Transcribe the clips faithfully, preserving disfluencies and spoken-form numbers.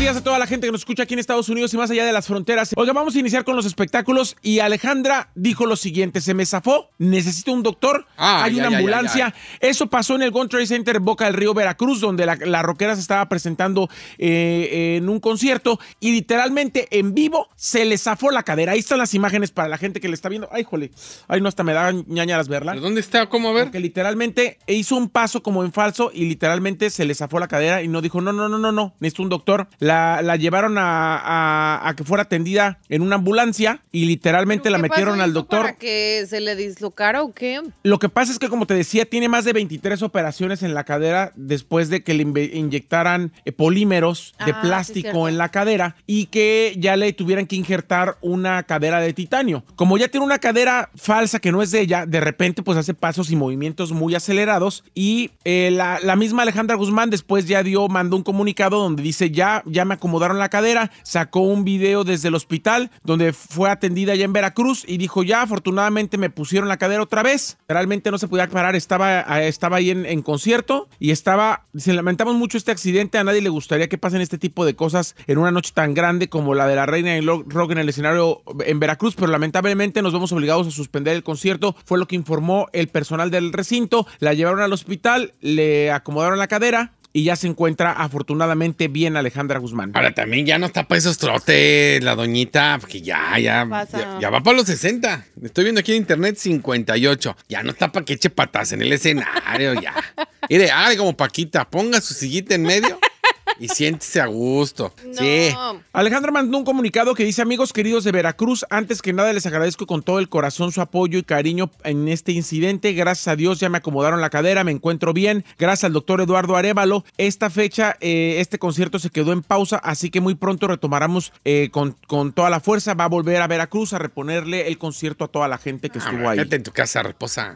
días a toda la gente que nos escucha aquí en Estados Unidos y más allá de las fronteras. Oiga, vamos a iniciar con los espectáculos y Alejandra dijo lo siguiente: se me zafó, necesito un doctor, ah, hay ya, una ya, ambulancia. Ya, ya. Eso pasó en el World Trade Center Boca del Río, Veracruz, donde la, la rockera se estaba presentando eh, en un concierto y literalmente en vivo se le zafó la cadera. Ahí están las imágenes para la gente que le está viendo. Ay, jole, ay, no, hasta me da ñañaras verla. ¿Pero dónde está? ¿Cómo a ver? Porque literalmente hizo un paso como en falso y literalmente se le zafó la cadera y no dijo, no, no, no, no, no, necesito un doctor. La, la llevaron a, a, a que fuera atendida en una ambulancia y literalmente la metieron al doctor. ¿Para que se le dislocara o qué? Lo que pasa es que, como te decía, tiene más de veintitrés operaciones en la cadera después de que le inyectaran eh, polímeros de ah, plástico sí, en la cadera y que ya le tuvieran que injertar una cadera de titanio. Como ya tiene una cadera falsa que no es de ella, de repente pues hace pasos y movimientos muy acelerados y eh, la, la misma Alejandra Guzmán después ya dio, mandó un comunicado donde dice ya, ya me acomodaron la cadera, sacó un video desde el hospital donde fue atendida ya en Veracruz y dijo ya, afortunadamente me pusieron la cadera otra vez, realmente no se podía parar, estaba, estaba ahí en, en concierto y estaba, dice, lamentamos mucho este accidente, a nadie le gustaría que pasen este tipo de cosas en una noche tan grande como la de la Reina del Rock en el escenario en Veracruz, pero lamentablemente nos vemos obligados a suspender el concierto, fue lo que informó el personal del recinto, la llevaron al hospital, le acomodaron la cadera y ya se encuentra afortunadamente bien Alejandra Guzmán. Ahora también ya no está para esos trotes la doñita, porque ya, ya, ya, ya va para los sesenta. Estoy viendo aquí en internet cincuenta y ocho. Ya no está para que eche patas en el escenario, ya. Mire, haga como Paquita, ponga su sillita en medio y siéntese a gusto. No. Sí. Alejandra mandó un comunicado que dice: amigos queridos de Veracruz, antes que nada les agradezco con todo el corazón su apoyo y cariño en este incidente. Gracias a Dios ya me acomodaron la cadera, me encuentro bien. Gracias al doctor Eduardo Arévalo. Esta fecha, eh, este concierto se quedó en pausa, así que muy pronto retomaremos eh, con, con toda la fuerza. Va a volver a Veracruz a reponerle el concierto a toda la gente que Ah, estuvo ahí. Quédate en tu casa, reposa.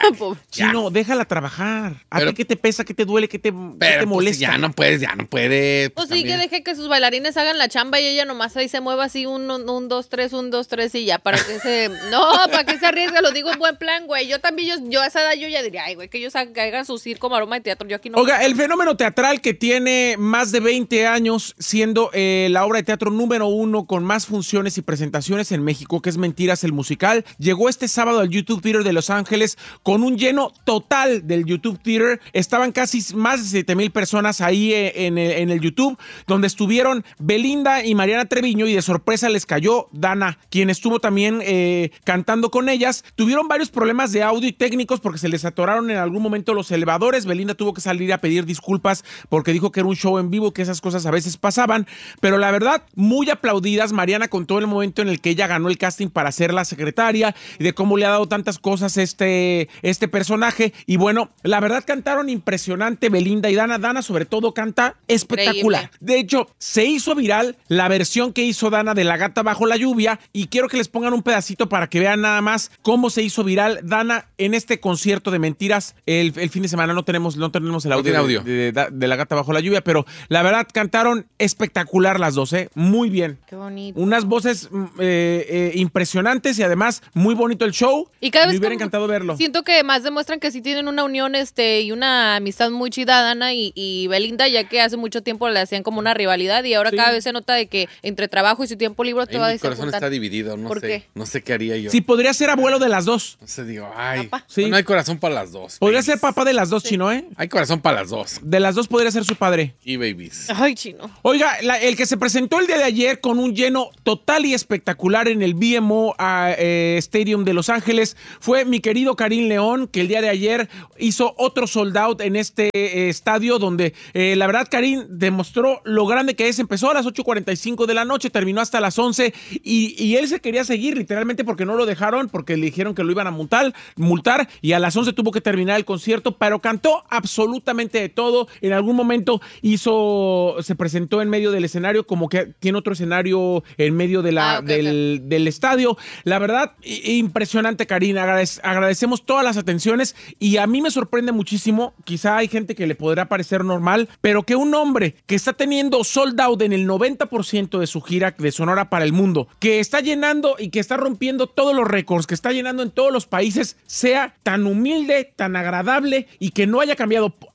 Chino, déjala trabajar. ¿A Pero, ti qué te pesa? ¿Qué te duele? ¿Qué te, pero, qué te pues, molesta? ya no puedes, ya no puedes. Pues, Pues, sí, que deje que sus bailarines hagan la chamba y ella nomás ahí se mueva así un, un, un dos, tres, un, dos, tres y ya, para que se... No, para que se arriesgue, lo digo en buen plan, güey. Yo también, yo, yo a esa edad yo ya diría, ay, güey, que ellos hagan su circo, maroma de teatro, yo aquí no... Oiga, el fenómeno teatral que tiene más de veinte años siendo eh, la obra de teatro número uno con más funciones y presentaciones en México, que es Mentiras el Musical, llegó este sábado al YouTube Theater de Los Ángeles con un lleno total del YouTube Theater. Estaban casi más de siete mil personas ahí eh, en, el, en el YouTube, donde estuvieron Belinda y Mariana Treviño y de sorpresa les cayó Dana, quien estuvo también eh, cantando con ellas. Tuvieron varios problemas de audio y técnicos porque se les atoraron en algún momento los elevadores. Belinda tuvo que salir a pedir disculpas porque dijo que era un show en vivo, que esas cosas a veces pasaban, pero la verdad, muy aplaudidas. Mariana contó el momento en el que ella ganó el casting para ser la secretaria y de cómo le ha dado tantas cosas este, este personaje. Y bueno, la verdad cantaron impresionante Belinda y Dana. Dana sobre todo canta espectacular. Increíble. De hecho, se hizo viral la versión que hizo Dana de La Gata Bajo la Lluvia y quiero que les pongan un pedacito para que vean nada más cómo se hizo viral Dana en este concierto de Mentiras. El, el fin de semana no tenemos, no tenemos el audio, No audio. De, de, de, de La Gata Bajo la Lluvia, pero la verdad cantaron espectacular las dos, ¿eh? Muy bien. Qué bonito. Unas voces eh, eh, impresionantes y además muy bonito el show. Y cada Me vez hubiera como- encantado verlo. Siento que más demuestran que sí tienen una unión este y una amistad muy chida, Dana y, y Belinda, ya que hace mucho tiempo le hacían como una rivalidad y ahora Sí. cada vez se nota de que entre trabajo y su tiempo libre te Ay, va a mi corazón desapuntar. está dividido, no ¿Por sé. qué? No sé qué haría yo. Sí, podría ser abuelo de las dos. No sé, digo, ay. Papá. Sí. No hay corazón para las dos. Podría babies. ser papá de las dos, Chino, ¿eh? Hay corazón para las dos. De las dos podría ser su padre. Y babies. Ay, chino. Oiga, la- el que se presentó el día de ayer con un lleno total y espectacular en el B M O uh, eh, Stadium de Los Ángeles fue mi querido Karim León, que el día de ayer hizo otro sold out en este eh, estadio donde eh, la verdad Karim demostró lo grande que es. Empezó a las ocho cuarenta y cinco de la noche, terminó hasta las once y, y él se quería seguir literalmente porque no lo dejaron, porque le dijeron que lo iban a multar, multar y a las once tuvo que terminar el concierto, pero cantó absolutamente de todo. En algún momento hizo, se presentó en medio del escenario, como que tiene otro escenario en medio de la, Ah, ok, del, del estadio. La verdad, i- impresionante, Karina. Agradec- agradecemos todas las atenciones y a mí me sorprende muchísimo. Quizá hay gente que le podrá parecer normal, pero que un hombre que está teniendo sold out en el noventa por ciento de su gira de Sonora para el mundo, que está llenando y que está rompiendo todos los récords, que está llenando en todos los países, sea tan humilde, tan agradable y que no haya cambiado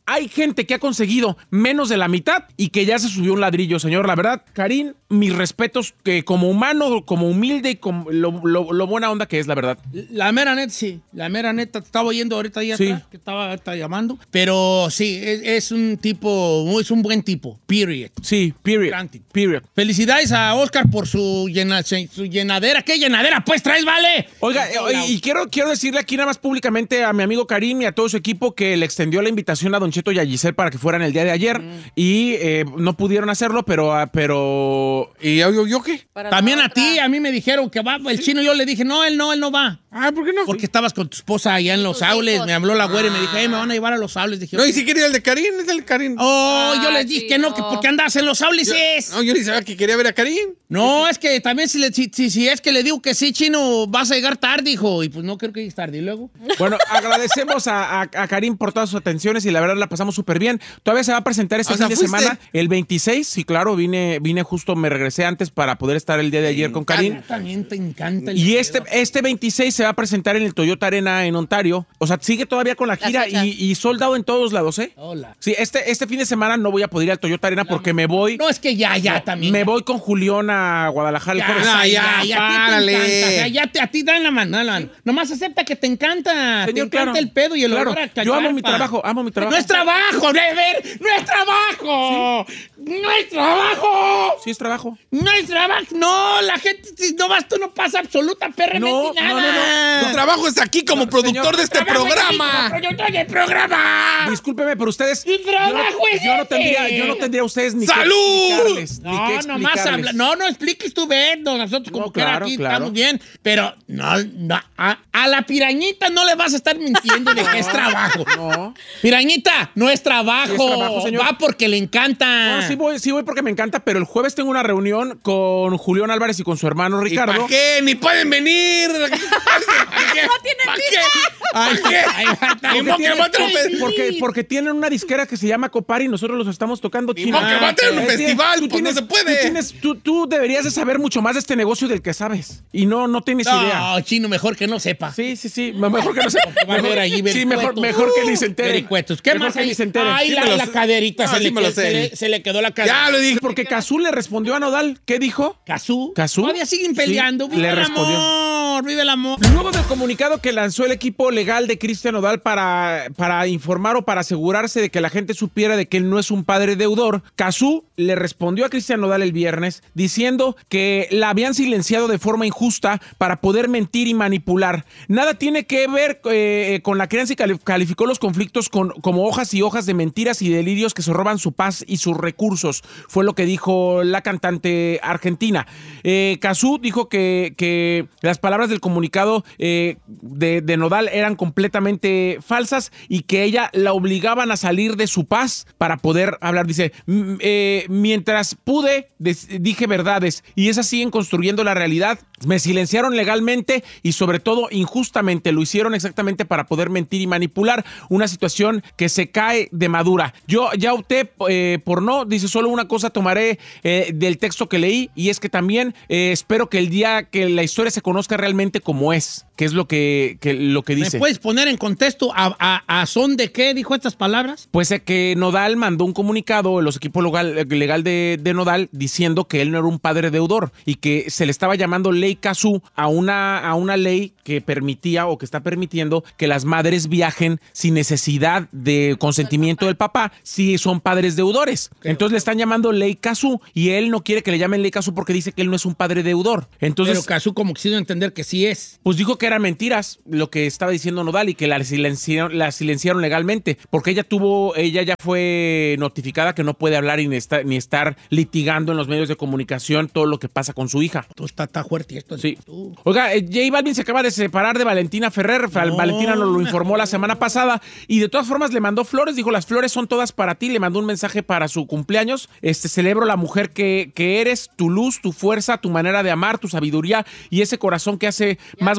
hay gente que ha conseguido menos de la mitad y que ya se subió un ladrillo, señor. La verdad, Karim, mis respetos que como humano, como humilde y como lo, lo, lo buena onda que es, la verdad. La mera neta, sí. La mera neta, te estaba oyendo ahorita ya Sí. atrás, que estaba, estaba llamando. Pero sí, es, es un tipo, es un buen tipo, period. Sí, period. Granting. Period. Felicidades a Oscar por su, llena, su llenadera. ¿Qué llenadera pues traes, vale? Oiga, eh, y quiero, quiero decirle aquí nada más públicamente a mi amigo Karim y a todo su equipo que le extendió la invitación a Don Cheto y a Giselle para que fueran el día de ayer mm. y eh, no pudieron hacerlo, pero... pero ¿Y yo, yo qué? Para También la a otra. ti, a mí me dijeron que va el chino. Yo le dije, no, él no, él no va. Ah, ¿por qué no? Porque estabas con tu esposa allá en Los tus Aules. hijos. Me habló la güera y me dijo, hey, me van a llevar a Los Aules. Dije, No, ok. y si quería el de Karim, es el de Karim. Oh, yo Ah, les dije que no, sí, que no. porque andas en Los Aules Yo- es. No, yo ni sabía que quería ver a Karim. No, es que también si, le, si, si, si es que le digo que sí, chino, vas a llegar tarde, hijo. Y pues no creo que llegues tarde. Y luego. bueno, agradecemos a, a, a Karim por todas sus atenciones y la verdad la pasamos súper bien. Todavía se va a presentar este O sea, fin de ¿fuiste? semana, el veintiséis. Sí, claro, vine, vine justo, me regresé antes para poder estar el día de ayer con Karim. También te encanta el Y este, pedo. este veintiséis se va a presentar en el Toyota Arena en Ontario. O sea, sigue todavía con la Las gira fechas. y, y soldado en todos lados, ¿eh? Hola. Sí, este, este fin de semana no voy a poder ir al Toyota Arena porque me voy... No, es que ya, ya también. Me ya. voy con Julián a Guadalajara el Ya, jueves. ya, ya, ya, ya, párale. a ti te encanta. O sea, ya te, a ti dan la mano, dan la mano. Nomás acepta que te encanta. te Señor, encanta claro. el pedo y el Claro. olor a Yo amo mi cacharpa. trabajo, amo mi trabajo. No es trabajo, a ver, no es trabajo. No es trabajo. Sí, es trabajo. No es trabajo. No, la gente, si no vas, tú no pasa absoluta perremente No, nada. no, no, Tu trabajo es aquí como No, productor señor. de este Trabajo es programa. aquí, productor del programa. Discúlpeme, pero ustedes... ¿Qué trabajo yo no, es yo no ese? tendría, yo no tendría a ustedes ni ¡Salud! que explicarles. ni que No, nomás explicarles. habla. No, no expliques tú, Beto. Nosotros como No, quiera claro, aquí claro. estamos bien. Pero no, no a, a la pirañita no le vas a estar mintiendo de que es trabajo. No. Pirañita, no es trabajo. Sí es trabajo, señor. Va porque le encanta. No, sí voy, sí voy porque me encanta, pero el jueves tengo una reunión con Julián Álvarez y con su hermano ¿Y Ricardo. para qué? Ni pueden venir. ¿Para qué? No tienen ¿Para visa. qué? ¿Para qué? Ay, bata, Ni porque modo que tiene va a tener un que fe- Porque, porque tienen una disquera que se llama Copar y nosotros los estamos tocando, Ni chino. modo que va a tener un Eh, festival, tú pues no se puede. Tú, tienes- tú- tú deberías de saber mucho más de este negocio del que sabes. Y no, no tienes idea. No, chino, mejor que no sepa. Sí, sí, sí. Mejor que no se... Va a ver allí Sí, mejor, vericuetos. mejor que ni se entere. Vericuetos. ¿Qué Mejor más que hay? ni se entere. Ay, Sí la, me lo la sé. caderita No, se, sí le, me lo quedó- sé. se, le, se le quedó la caderita. Ya lo dije. Porque Cazú le respondió a Nodal. ¿Qué dijo? Cazú. ¿Cazú? Todavía siguen Sí, peleando. Vive le el respondió. amor, vive el amor. Luego del comunicado que lanzó el equipo legal de Cristian Nodal para, para informar o para asegurarse de que la gente supiera de que él no es un padre deudor, Cazú le respondió a Cristian Nodal el viernes diciendo que la habían silenciado de forma injusta para poder mentir y manipular. Nada tiene que ver eh, con la crianza y cali- calificó los conflictos con, como hojas y hojas de mentiras y delirios que se roban su paz y sus recursos. Fue lo que dijo la cantante argentina. Eh, Cazú dijo que, que las palabras del comunicado eh, de, de Nodal eran completamente falsas y que ella la obligaban a salir de su paz para poder hablar. Dice, "M- eh, mientras pude, des- dije verdades y esas siguen construyendo la realidad. Me silenciaron legalmente y sobre todo injustamente. Lo hicieron exactamente para poder mentir y manipular. Una situación que se cae de madura. Yo ya opté eh, por no. Dice, solo una cosa tomaré eh, del texto que leí y es que también eh, espero que el día que la historia se conozca realmente como es, que es lo que, que, lo que dice. ¿Me puedes poner en contexto a, a, a son de qué dijo estas palabras? Pues eh, que Nodal mandó un comunicado, los equipos legal, legal de, de Nodal, diciendo que él no era un padre deudor y que se le estaba llamando ley Cazú a una, a una ley que permitía o que está permitiendo que las madres viajen sin necesidad de consentimiento del papá si son padres deudores. Entonces le están llamando ley Cazú y él no quiere que le llamen ley Cazú porque dice que él no es un padre deudor. Entonces, Pero Cazú como quisiera entender que sí es. pues dijo que eran mentiras lo que estaba diciendo Nodal y que la silenciaron, la silenciaron legalmente porque ella tuvo, ella ya fue notificada que no puede hablar y ni estar, ni estar litigando en los medios de comunicación todo lo que pasa con su hija. Tú está, está fuerte esto. Sí. Tú. Oiga, eh, J Balvin se acaba de separar de Valentina Ferrer. No, Valentina nos lo informó la semana pasada y de todas formas le mandó flores. Dijo, las flores son todas para ti. Le mandó un mensaje para su cumpleaños. Este, celebro la mujer que, que eres, tu luz, tu fuerza, tu manera de amar, tu sabiduría y ese corazón que hace más bonita la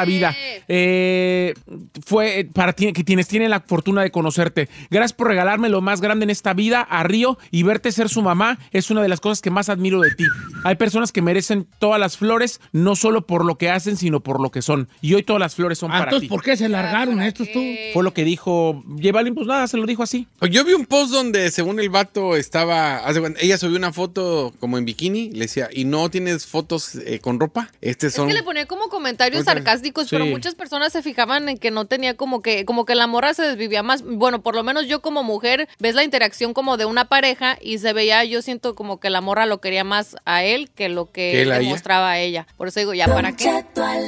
la vida. Eh, fue para ti, que quienes tienen la fortuna de conocerte. Gracias por regalarme lo más grande en esta vida, a Río, y verte ser su mamá es una de las cosas que más admiro de ti. Hay personas que merecen todas las flores, no solo por lo que hacen, sino por lo que son. Y hoy todas las flores son ah, para entonces, ti. ¿por qué se largaron estos tú? Fue lo que dijo J Balvin, pues nada, se lo dijo así. Yo vi un post donde, según el vato, estaba... Ella subió una foto como en bikini, le decía, ¿y no tienes fotos eh, con ropa? Este son... Es que le ponía como comentarios Muchas... sarcásticos, sí. pero muchas personas se fijaban en que no tenía como que, como que la morra se desvivía más. Bueno, por lo menos yo como mujer, ves la interacción como de una pareja y se veía, yo siento como que la morra lo quería más a él que lo que ¿Que le mostraba a ella. Por eso digo, ¿ya para qué?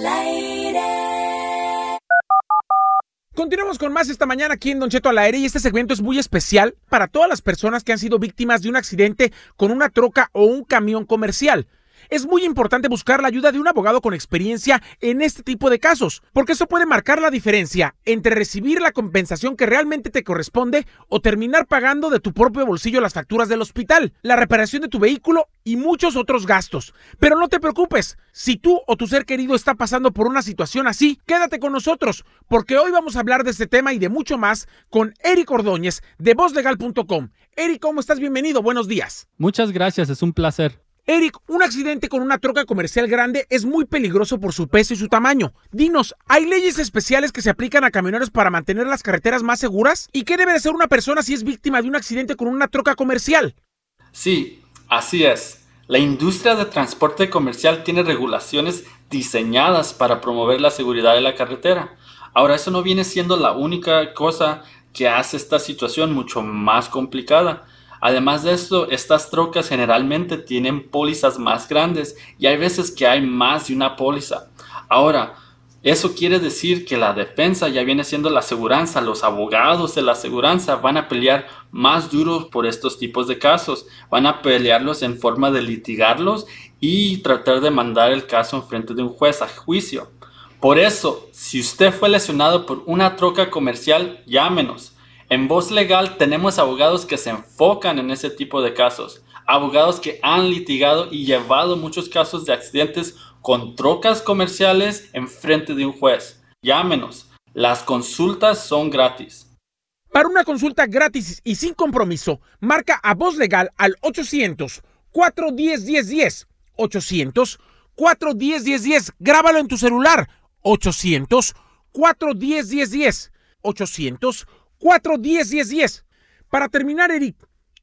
Continuamos con más esta mañana aquí en Don Cheto al aire, y este segmento es muy especial para todas las personas que han sido víctimas de un accidente con una troca o un camión comercial. Es muy importante buscar la ayuda de un abogado con experiencia en este tipo de casos, porque eso puede marcar la diferencia entre recibir la compensación que realmente te corresponde o terminar pagando de tu propio bolsillo las facturas del hospital, la reparación de tu vehículo y muchos otros gastos. Pero no te preocupes, si tú o tu ser querido está pasando por una situación así, quédate con nosotros, porque hoy vamos a hablar de este tema y de mucho más con Eric Ordóñez de voz legal punto com. Eric, ¿cómo estás? Bienvenido, buenos días. Muchas gracias, es un placer. Eric, un accidente con una troca comercial grande es muy peligroso por su peso y su tamaño. Dinos, ¿hay leyes especiales que se aplican a camioneros para mantener las carreteras más seguras? ¿Y qué debe de hacer una persona si es víctima de un accidente con una troca comercial? Sí, así es. La industria de transporte comercial tiene regulaciones diseñadas para promover la seguridad de la carretera. Ahora, eso no viene siendo la única cosa que hace esta situación mucho más complicada. Además de esto, estas trocas generalmente tienen pólizas más grandes y hay veces que hay más de una póliza. Ahora, eso quiere decir que la defensa ya viene siendo la aseguranza. Los abogados de la aseguranza van a pelear más duro por estos tipos de casos. Van a pelearlos en forma de litigarlos y tratar de mandar el caso en frente de un juez a juicio. Por eso, si usted fue lesionado por una troca comercial, llámenos. En Voz Legal tenemos abogados que se enfocan en ese tipo de casos, abogados que han litigado y llevado muchos casos de accidentes con trocas comerciales en frente de un juez. Llámenos, las consultas son gratis. Para una consulta gratis y sin compromiso, marca a Voz Legal al ochocientos, cuatro uno cero, uno cero uno cero. ochocientos, cuatro uno cero, uno cero uno cero. Grábalo en tu celular. ochocientos, cuatro uno cero, uno cero uno cero. ochocientos, cuatro uno cero, uno cero uno cero. Para terminar, Eric,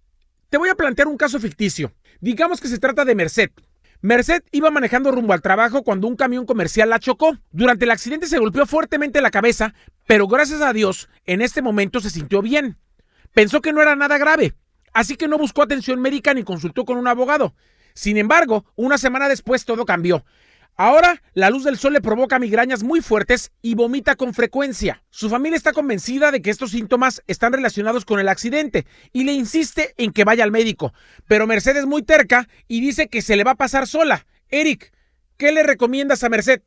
te voy a plantear un caso ficticio. Digamos que se trata de Merced. Merced iba manejando rumbo al trabajo cuando un camión comercial la chocó. Durante el accidente se golpeó fuertemente la cabeza, pero gracias a Dios, en este momento se sintió bien. Pensó que no era nada grave, así que no buscó atención médica ni consultó con un abogado. Sin embargo, una semana después todo cambió. Ahora, la luz del sol le provoca migrañas muy fuertes y vomita con frecuencia. Su familia está convencida de que estos síntomas están relacionados con el accidente y le insiste en que vaya al médico. Pero Merced es muy terca y dice que se le va a pasar sola. Eric, ¿qué le recomiendas a Merced?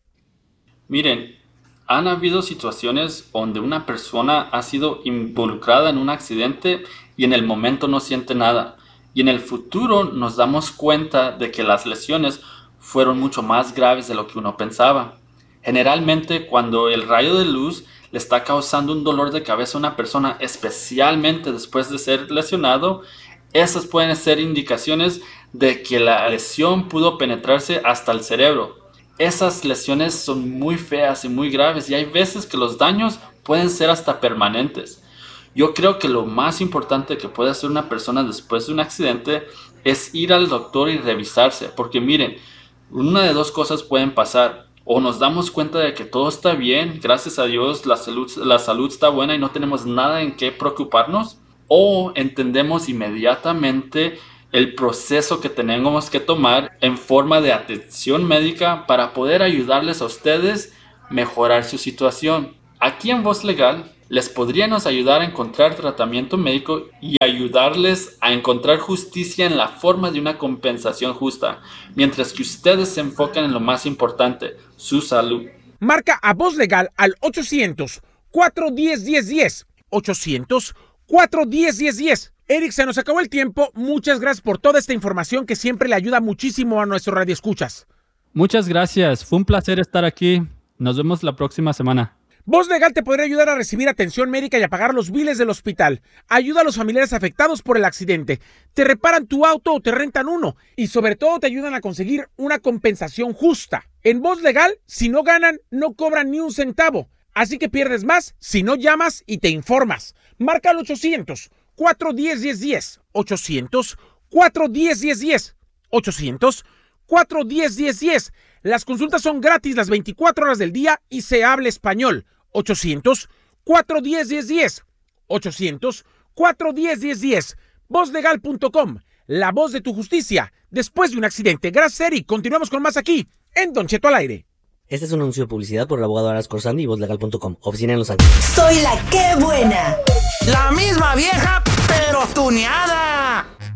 Miren, han habido situaciones donde una persona ha sido involucrada en un accidente y en el momento no siente nada. Y en el futuro nos damos cuenta de que las lesiones fueron mucho más graves de lo que uno pensaba. Generalmente, cuando el rayo de luz le está causando un dolor de cabeza a una persona, especialmente después de ser lesionado, esas pueden ser indicaciones de que la lesión pudo penetrarse hasta el cerebro. Esas lesiones son muy feas y muy graves y hay veces que los daños pueden ser hasta permanentes. Yo creo que lo más importante que puede hacer una persona después de un accidente es ir al doctor y revisarse, porque miren, una de dos cosas pueden pasar. O nos damos cuenta de que todo está bien, gracias a Dios la salud, la salud está buena y no tenemos nada en qué preocuparnos. O entendemos inmediatamente el proceso que tenemos que tomar en forma de atención médica para poder ayudarles a ustedes a mejorar su situación. Aquí en Voz Legal les podríamos ayudar a encontrar tratamiento médico y ayudarles a encontrar justicia en la forma de una compensación justa, mientras que ustedes se enfocan en lo más importante, su salud. Marca a Voz Legal al ochocientos, cuatro uno cero, uno cero uno cero. ochocientos, cuatro uno cero, uno cero uno cero. Eric, se nos acabó el tiempo. Muchas gracias por toda esta información que siempre le ayuda muchísimo a nuestros radioescuchas. Muchas gracias. Fue un placer estar aquí. Nos vemos la próxima semana. Voz Legal te podría ayudar a recibir atención médica y a pagar los biles del hospital. Ayuda a los familiares afectados por el accidente. Te reparan tu auto o te rentan uno. Y sobre todo te ayudan a conseguir una compensación justa. En Voz Legal, si no ganan, no cobran ni un centavo. Así que pierdes más si no llamas y te informas. Marca al ochocientos, cuatro uno cero, uno cero uno cero. ochocientos, cuatro uno cero, uno cero uno cero. ochocientos, cuatro uno cero, uno cero uno cero. Las consultas son gratis las veinticuatro horas del día y se habla español. ochocientos, cuatro uno cero, uno cero uno cero. ochocientos, cuatro uno cero, uno cero uno cero. voz legal punto com. La voz de tu justicia después de un accidente. Gracias, Eric. Continuamos con más aquí en Don Cheto al aire. Este es un anuncio de publicidad por el abogado Aras Corsandi y voz legal punto com. Oficina en Los Ángeles. Soy la que buena. La misma vieja, pero tuneada.